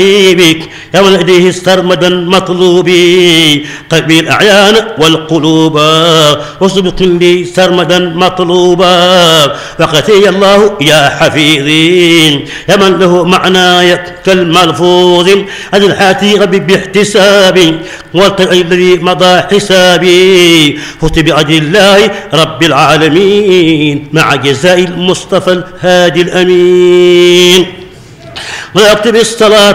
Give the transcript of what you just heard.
بك يا من لديه سرمدا مطلوبي قلبي الأعيان والقلوب وسبق لي سرمدا مطلوبا وقتي الله يا حفيظي يا من له معناي كالملفوظ أجل حياتي ربي باحتسابي والطريق الذي مضى حسابي فزت بأجل الله رب العالمين مع جزاء المصطفى الهادي الأمين ويكتب الصلاة